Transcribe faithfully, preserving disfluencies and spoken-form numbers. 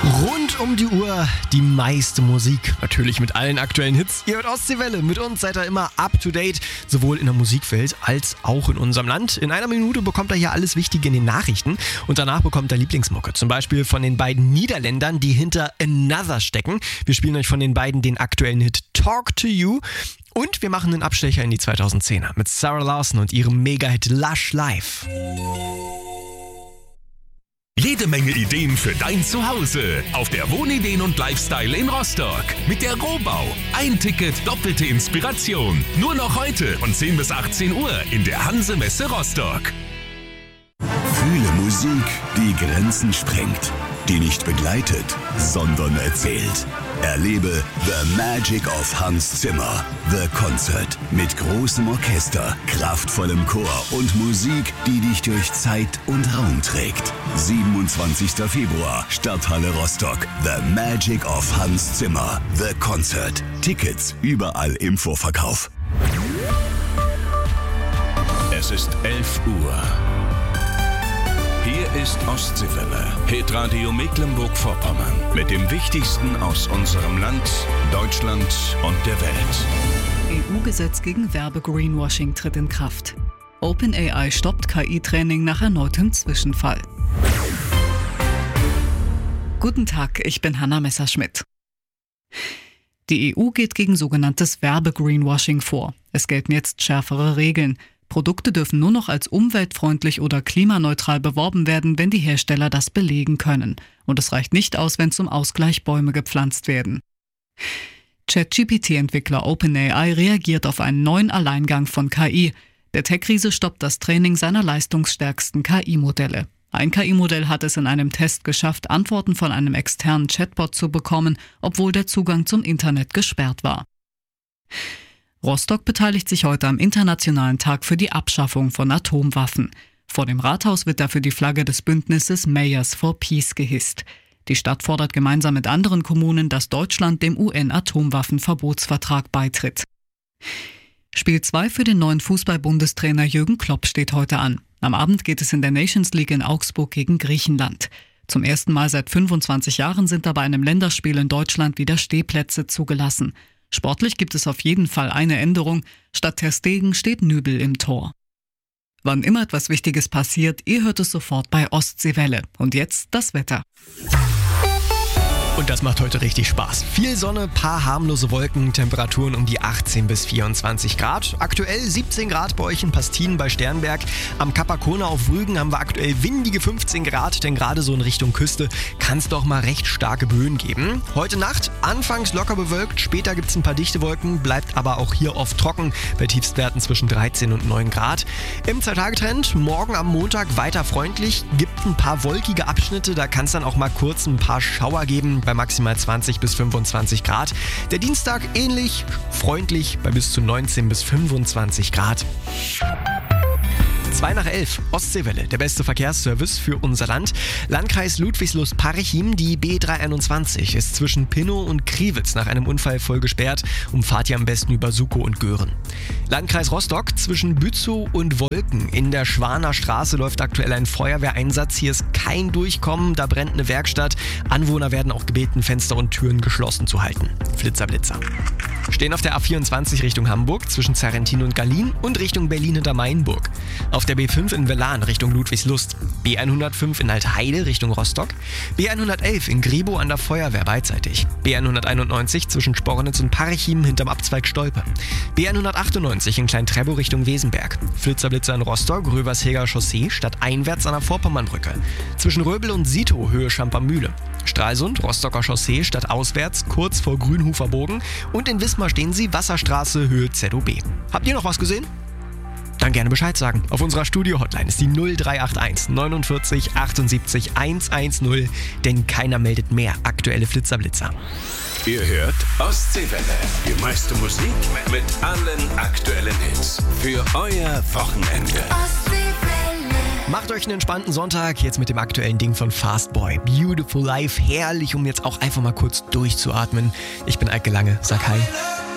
Rund um die Uhr die meiste Musik, natürlich mit allen aktuellen Hits. Ihr hört Ostseewelle, mit uns seid ihr immer up to date, sowohl in der Musikwelt als auch in unserem Land. In einer Minute bekommt ihr hier alles Wichtige in den Nachrichten und danach bekommt ihr Lieblingsmucke. Zum Beispiel von den beiden Niederländern, die hinter Another stecken. Wir spielen euch von den beiden den aktuellen Hit Talk to You. Und wir machen einen Abstecher in die zweitausendzehner mit Sarah Larson und ihrem Mega-Hit Lush Life. Jede Menge Ideen für dein Zuhause auf der Wohnideen und Lifestyle in Rostock. Mit der Rohbau. Ein Ticket, doppelte Inspiration. Nur noch heute von zehn bis achtzehn Uhr in der Hanse-Messe Rostock. Fühle Musik, die Grenzen sprengt. Die nicht begleitet, sondern erzählt. Erlebe The Magic of Hans Zimmer. The Concert. Mit großem Orchester, kraftvollem Chor und Musik, die dich durch Zeit und Raum trägt. siebenundzwanzigster Februar, Stadthalle Rostock. The Magic of Hans Zimmer. The Concert. Tickets überall im Vorverkauf. Es ist elf Uhr. Hier ist Ostseewelle, Hitradio Mecklenburg-Vorpommern. Mit dem Wichtigsten aus unserem Land, Deutschland und der Welt. E U-Gesetz gegen Werbe-Greenwashing tritt in Kraft. OpenAI stoppt K I-Training nach erneutem Zwischenfall. Guten Tag, ich bin Hanna Messerschmidt. Die E U geht gegen sogenanntes Werbe-Greenwashing vor. Es gelten jetzt schärfere Regeln. Produkte dürfen nur noch als umweltfreundlich oder klimaneutral beworben werden, wenn die Hersteller das belegen können. Und es reicht nicht aus, wenn zum Ausgleich Bäume gepflanzt werden. ChatGPT-Entwickler OpenAI reagiert auf einen neuen Alleingang von K I. Der Tech-Riese stoppt das Training seiner leistungsstärksten K I-Modelle. Ein K I-Modell hat es in einem Test geschafft, Antworten von einem externen Chatbot zu bekommen, obwohl der Zugang zum Internet gesperrt war. Rostock beteiligt sich heute am Internationalen Tag für die Abschaffung von Atomwaffen. Vor dem Rathaus wird dafür die Flagge des Bündnisses Mayors for Peace gehisst. Die Stadt fordert gemeinsam mit anderen Kommunen, dass Deutschland dem U N-Atomwaffenverbotsvertrag beitritt. Spiel zwei für den neuen Fußball-Bundestrainer Jürgen Klopp steht heute an. Am Abend geht es in der Nations League in Augsburg gegen Griechenland. Zum ersten Mal seit fünfundzwanzig Jahren sind da bei einem Länderspiel in Deutschland wieder Stehplätze zugelassen. Sportlich gibt es auf jeden Fall eine Änderung. Statt Ter Stegen steht Nübel im Tor. Wann immer etwas Wichtiges passiert, ihr hört es sofort bei Ostseewelle. Und jetzt das Wetter. Und das macht heute richtig Spaß. Viel Sonne, paar harmlose Wolken, Temperaturen um die achtzehn bis vierundzwanzig Grad. Aktuell siebzehn Grad bei euch in Pastinen bei Sternberg. Am Capacona auf Rügen haben wir aktuell windige fünfzehn Grad, denn gerade so in Richtung Küste kann es doch mal recht starke Böen geben. Heute Nacht anfangs locker bewölkt, später gibt es ein paar dichte Wolken, bleibt aber auch hier oft trocken bei Tiefstwerten zwischen dreizehn und neun Grad. Im Zwei-Tage-Trend morgen am Montag weiter freundlich, gibt ein paar wolkige Abschnitte, da kann es dann auch mal kurz ein paar Schauer geben bei maximal zwanzig bis fünfundzwanzig Grad. Der Dienstag ähnlich freundlich bei bis zu neunzehn bis fünfundzwanzig Grad. zwei nach elf, Ostseewelle, der beste Verkehrsservice für unser Land. Landkreis Ludwigslust-Parchim, die B dreihunderteinundzwanzig ist zwischen Pinnow und Kriwitz nach einem Unfall voll gesperrt. Umfahrt ihr am besten über Sukow und Göhren. Landkreis Rostock zwischen Bützow und Wolken. In der Schwaner Straße läuft aktuell ein Feuerwehreinsatz. Hier ist kein Durchkommen, da brennt eine Werkstatt. Anwohner werden auch gebeten, Fenster und Türen geschlossen zu halten. Flitzer, Blitzer. Stehen auf der A vierundzwanzig Richtung Hamburg zwischen Zerrentin und Gallien und Richtung Berlin hinter Mainburg. Auf der B fünf in Velan Richtung Ludwigslust, B hundertfünf in Altheide Richtung Rostock, B hundertelf in Gribow an der Feuerwehr beidseitig, B hunderteinundneunzig zwischen Spornitz und Parchim hinterm Abzweig Stolpe, B hundertachtundneunzig in Klein-Trebow Richtung Wesenberg, Flitzerblitzer in Rostock, Röversheger Chaussee stadteinwärts an der Vorpommernbrücke, zwischen Röbel und Sitow Höhe Schampermühle, Stralsund, Rostocker Chaussee stadtauswärts kurz vor Grünhufer Bogen und in Wismar stehen sie Wasserstraße Höhe Z O B. Habt ihr noch was gesehen? Dann gerne Bescheid sagen. Auf unserer Studio-Hotline ist die null drei acht eins neunundvierzig achtundsiebzig hundertzehn, denn keiner meldet mehr aktuelle Flitzerblitzer. Ihr hört Ostseewelle, die meiste Musik mit allen aktuellen Hits für euer Wochenende. Macht euch einen entspannten Sonntag, jetzt mit dem aktuellen Ding von Fastboy. Beautiful Life, herrlich, um jetzt auch einfach mal kurz durchzuatmen. Ich bin Eike Lange, sag hi.